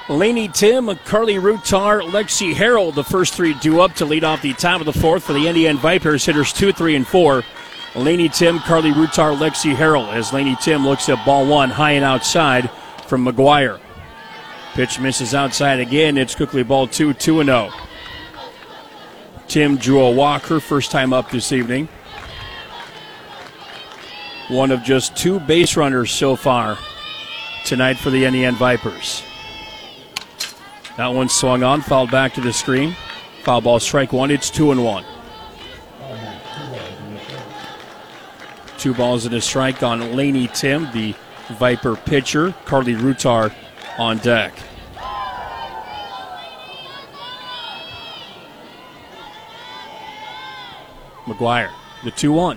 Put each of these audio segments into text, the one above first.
Lainey Tim, Carly Rutar, Lexi Harrell, the first three due up to lead off the top of the fourth for the NEN Vipers. Hitters 2, 3, and 4. Lainey Tim, Carly Rutar, Lexi Harrell, as Lainey Tim looks at ball one, high and outside from McGuire. Pitch misses outside again. It's quickly ball 2, 2-0. Tim drew a walk, her first time up this evening. One of just 2 base runners so far tonight for the NEN Vipers. That one swung on, fouled back to the screen. Foul ball, strike one. It's 2-1. 2 balls and a strike on Lainey Tim, the Viper pitcher. Carly Rutar on deck. McGuire, the 2-1.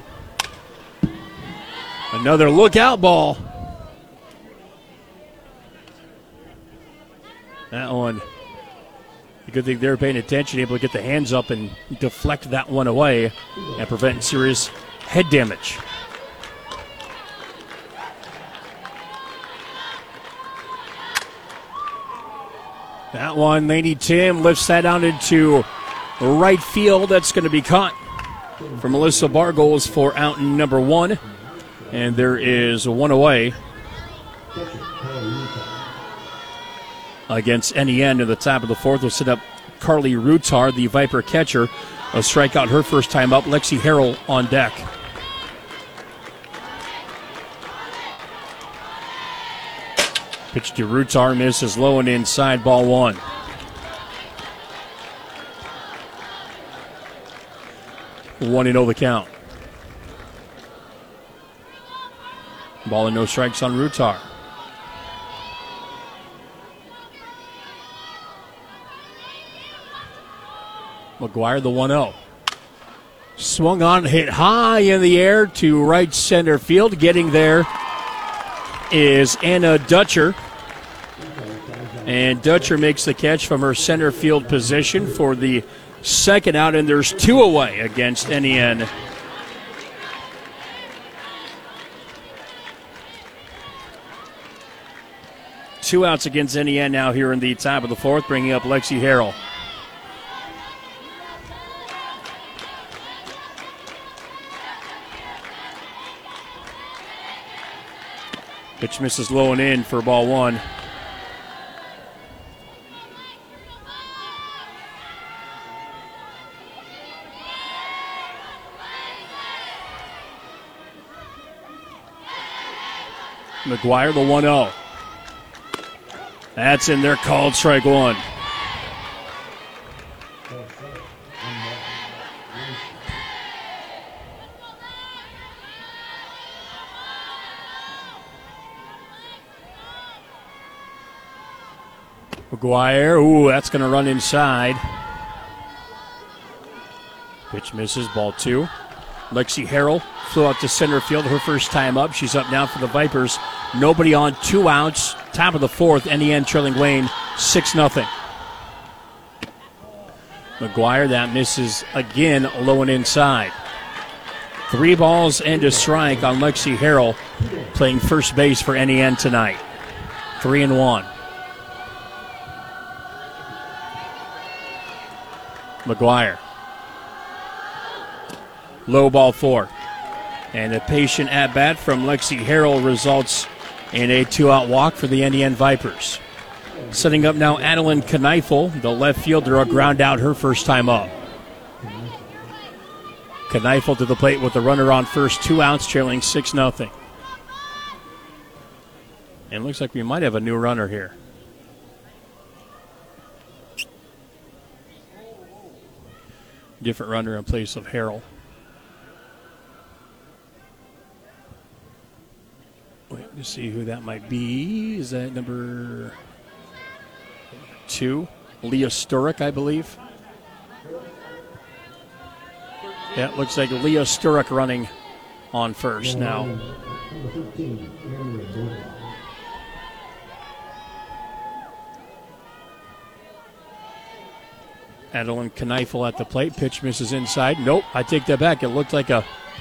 Another lookout ball. That one, the good thing they're paying attention, able to get the hands up and deflect that one away and prevent serious head damage. That one, Lainey Tim lifts that out into right field. That's going to be caught for Melissa Bargles for out number 1. And there is 1 away against NEN in the top of the fourth. Will set up Carly Rutar, the Viper catcher. A strikeout her first time up. Lexi Harrell on deck. Pitch to Rutar, misses low and inside, ball 1. One and 0 the count. Ball and no strikes on Rutar. McGuire, the 1-0. Swung on, hit high in the air to right center field. Getting there is Anna Dutcher. And Dutcher makes the catch from her center field position for the second out, and there's 2 away against NEN. Two outs against NEN now here in the top of the fourth, bringing up Lexi Harrell. Pitch misses low and in for ball 1. McGuire, the 1-0. That's in there, called strike 1. McGuire, that's going to run inside. Pitch misses, ball 2. Lexi Harrell flew out to center field her first time up. She's up now for the Vipers. Nobody on, 2 outs. Top of the fourth, NEN trailing Wayne 6-0. McGuire, that misses again, low and inside. 3 balls and a strike on Lexi Harrell, playing first base for NEN tonight. 3-1. McGuire. Low ball 4. And a patient at-bat from Lexi Harrell results in a 2-out walk for the NEN Vipers. Setting up now Adeline Kneifel, the left fielder, a ground out her first time up. Kneifel to the plate with the runner on first, 2 outs, trailing 6-0. And it looks like we might have a new runner here. Different runner in place of Harrell. Wait to see who that might be. Is that number 2? Leah Sturrock, I believe. Yeah, it looks like Leah Sturrock running on first now. Adeline Kneifel at the plate. Pitch misses inside. Nope, I take that back. It looked like a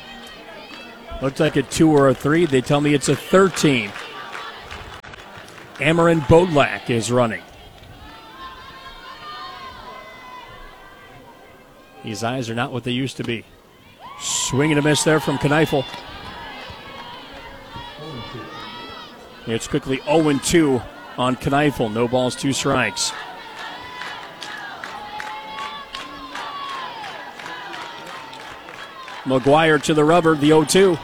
2 or a 3. They tell me it's a 13. Amarin Bodlak is running. These eyes are not what they used to be. Swing and a miss there from Kneifel. It's quickly 0-2 on Kneifel. No balls, 2 strikes. McGuire to the rubber, the 0-2.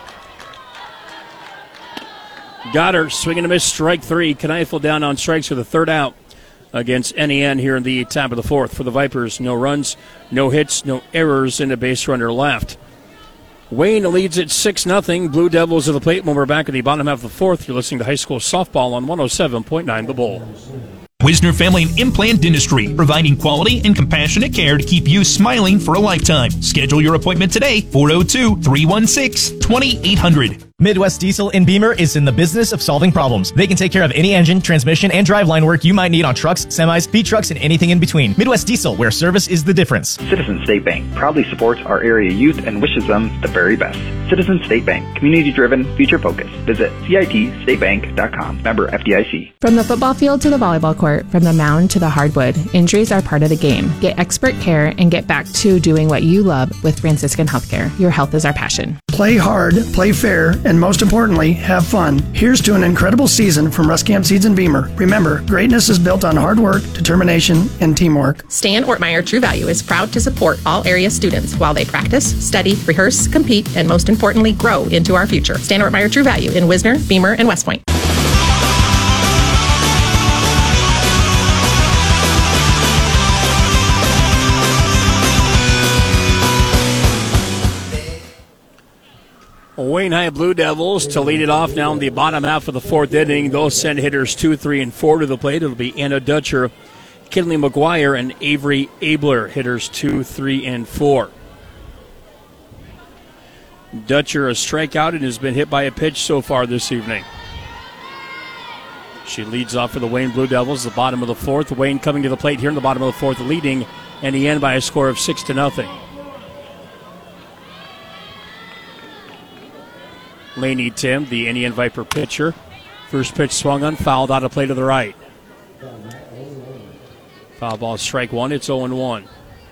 Got her, swing and a miss, strike 3. Kneifel down on strikes with a third out against NEN here in the top of the 4th. For the Vipers, no runs, no hits, no errors, and a base runner left. Wayne leads at 6-0. Blue Devils of the plate when we're back in the bottom half of the 4th. You're listening to high school softball on 107.9 The Bull. Wisner Family and Implant Dentistry, providing quality and compassionate care to keep you smiling for a lifetime. Schedule your appointment today, 402-316-2800. Midwest Diesel in Beamer is in the business of solving problems. They can take care of any engine, transmission, and driveline work you might need on trucks, semis, feed trucks, and anything in between. Midwest Diesel, where service is the difference. Citizens State Bank proudly supports our area youth and wishes them the very best. Citizens State Bank, community-driven, future-focused. Visit CITStateBank.com. Member FDIC. From the football field to the volleyball court, from the mound to the hardwood, injuries are part of the game. Get expert care and get back to doing what you love with Franciscan Healthcare. Your health is our passion. Play hard, play fair, and most importantly, have fun. Here's to an incredible season from Ruskamp Seeds and Beamer. Remember, greatness is built on hard work, determination, and teamwork. Stan Ortmeyer True Value is proud to support all area students while they practice, study, rehearse, compete, and most importantly, grow into our future. Stan Ortmeyer True Value in Wisner, Beamer, and West Point. Wayne High Blue Devils to lead it off now in the bottom half of the 4th inning. They'll send hitters 2, 3, and 4 to the plate. It'll be Anna Dutcher, Kinley McGuire, and Avery Abler, hitters 2, 3, and 4. Dutcher a strikeout and has been hit by a pitch so far this evening. She leads off for the Wayne Blue Devils, the bottom of the 4th. Wayne coming to the plate here in the bottom of the 4th, leading NEN by a score of 6-0. Laney Tim, the NEN Viper pitcher. First pitch swung on, fouled out of play to the right. Foul ball, strike 1. It's 0-1.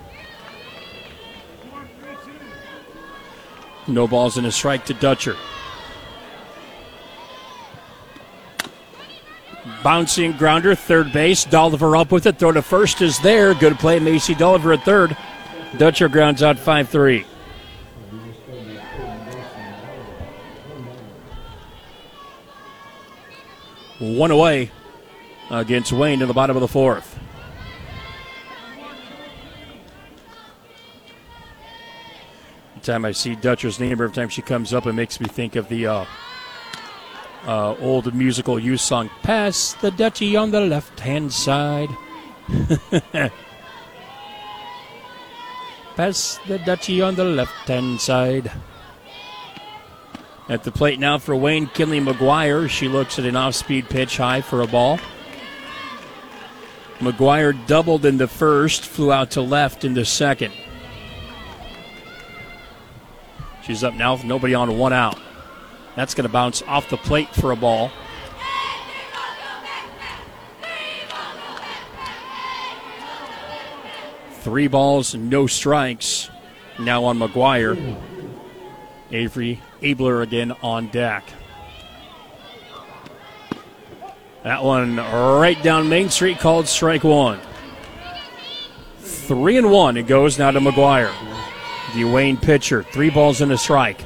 No balls and a strike to Dutcher. Bouncing grounder, third base. Dolliver up with it. Throw to first is there. Good play, Macy Dolliver at third. Dutcher grounds out 5-3. One away against Wayne in the bottom of the 4th. Every time I see Dutcher's name, every time she comes up, it makes me think of the old musical youth song, Pass the Dutchie on the left-hand side. Pass the Dutchie on the left-hand side. At the plate now for Wayne, Kinley McGuire. She looks at an off-speed pitch high for a ball. McGuire doubled in the first, flew out to left in the second. She's up now with nobody on, 1 out. That's going to bounce off the plate for a ball. Three balls, no strikes. Now on McGuire. Avery Abler again on deck. That one right down Main Street, called strike 1. 3-1. It goes now to McGuire. The Wayne pitcher. 3 balls and a strike.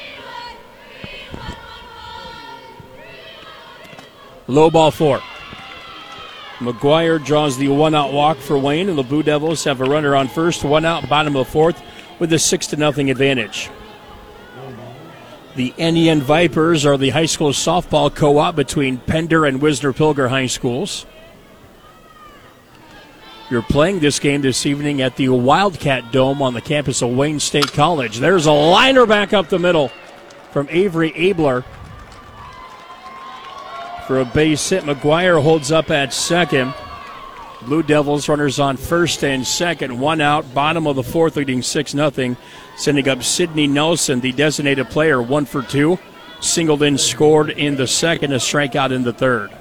Low ball 4. McGuire draws the 1-out walk for Wayne, and the Blue Devils have a runner on first, 1 out, bottom of the 4th, with a 6-0 advantage. The NEN Vipers are the high school softball co-op between Pender and Wisner-Pilger High Schools. You're playing this game this evening at the Wildcat Dome on the campus of Wayne State College. There's a liner back up the middle from Avery Abler. For a base hit, McGuire holds up at second. Blue Devils runners on first and second. 1 out, bottom of the 4th, leading 6-0. Sending up Sydney Nelson, the designated player, 1 for 2. Singled in, scored in the second, a strikeout in the third.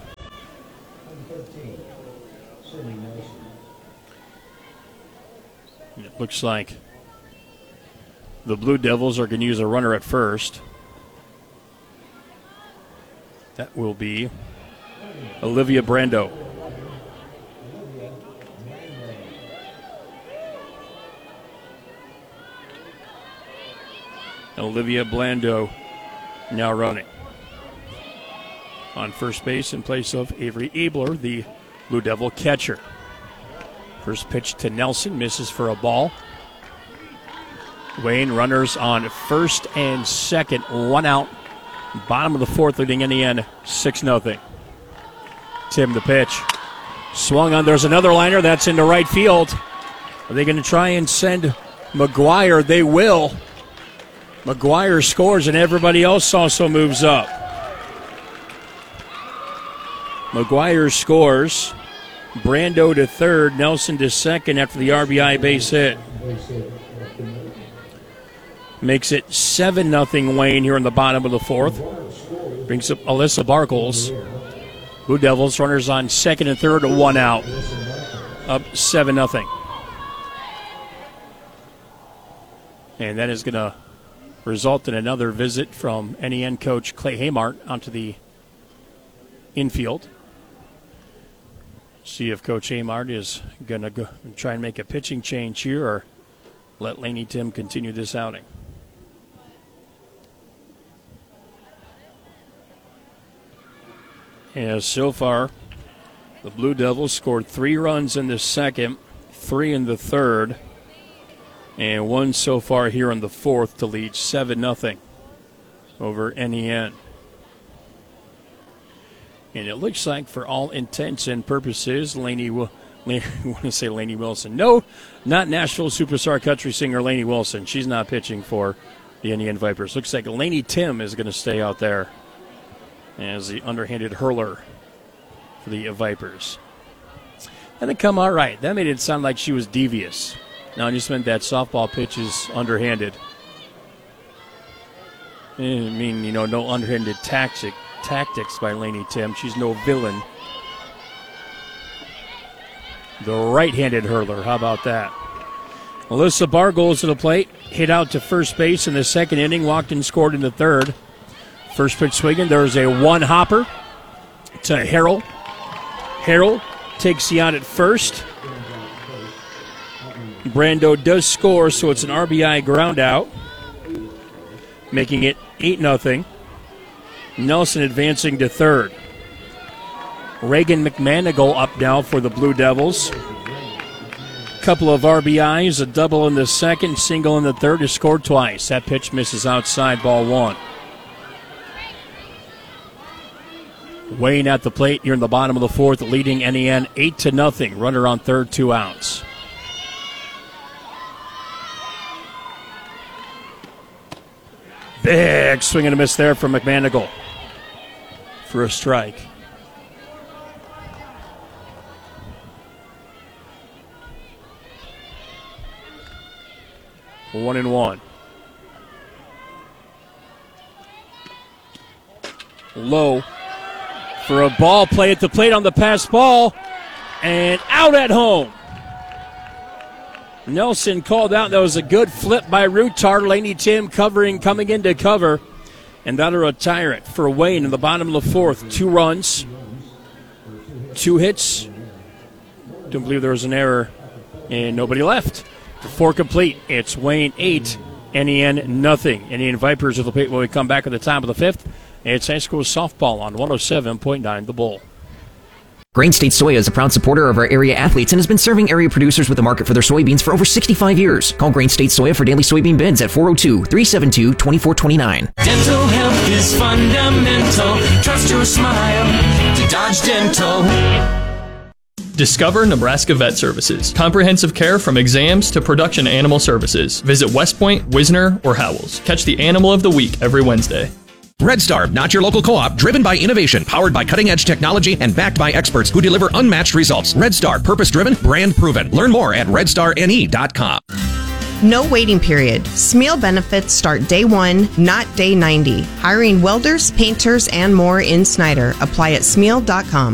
It looks like The Blue Devils are going to use a runner at first. That will be Olivia Brando. Olivia Blando now running. On first base in place of Avery Abler, the Blue Devil catcher. First pitch to Nelson, misses for a ball. Wayne, runners on first and second, 1 out. Bottom of the fourth, leading NEN 6-0. Tim, the pitch. Swung on, there's another liner, that's into right field. Are they going to try and send McGuire? They will. McGuire scores, and everybody else also moves up. McGuire scores. Brando to third, Nelson to second after the RBI base hit. Makes it 7-0 Wayne here in the bottom of the fourth. Brings up Alyssa Barkles. Blue Devils runners on second and third, 1 out. Up 7-0. And that is going to result in another visit from NEN coach Clay Haymart onto the infield. See if Coach Haymart is going to go try and make a pitching change here or let Lainey Tim continue this outing. And so far, the Blue Devils scored 3 runs in the second, 3 in the third, and 1 so far here in the fourth to lead 7-0 over NEN. And it looks like, for all intents and purposes, Lainey Wilson. No, not Nashville superstar country singer Lainey Wilson. She's not pitching for the NEN Vipers. Looks like Lainey Tim is going to stay out there as the underhanded hurler for the Vipers. And it come out right. That made it sound like she was devious. No, I just meant that softball pitch is underhanded. I mean, no underhanded tactics by Lainey Tim. She's no villain. The right-handed hurler, how about that? Alyssa Barr goes to the plate, hit out to first base in the second inning, walked and scored in the third. First pitch swinging, there's a one-hopper to Harrell. Harrell takes the out at first. Brando does score, so it's an RBI ground out, making it 8-0. Nelson advancing to third. Reagan McManigal up now for the Blue Devils. Couple of RBIs, a double in the second, single in the third, has scored twice. That pitch misses outside, ball 1. Wayne at the plate here in the bottom of the fourth, leading NEN 8-0. Runner on third, 2 outs. Big swing and a miss there from McManigal for a strike. 1-1. Low for a ball play at the plate on the pass ball, and out at home. Nelson called out. That was a good flip by Rutar. Lainey Tim coming in to cover, and that'll retire it for Wayne in the bottom of the fourth. 2 runs, 2 hits. Don't believe there was an error, and nobody left. 4 complete. It's Wayne 8, NEN nothing. NEN Vipers at the plate when we come back at the top of the fifth. It's high school softball on 107.9 The Bull. Grain State Soya is a proud supporter of our area athletes and has been serving area producers with the market for their soybeans for over 65 years. Call Grain State Soya for daily soybean bids at 402-372-2429. Dental health is fundamental. Trust your smile to Dodge Dental. Discover Nebraska Vet Services. Comprehensive care from exams to production animal services. Visit West Point, Wisner, or Howells. Catch the Animal of the Week every Wednesday. Red Star, not your local co-op, driven by innovation, powered by cutting-edge technology, and backed by experts who deliver unmatched results. Red Star, purpose-driven, brand-proven. Learn more at redstarne.com. No waiting period. Smeal benefits start day 1, not day 90. Hiring welders, painters, and more in Snyder. Apply at smeal.com.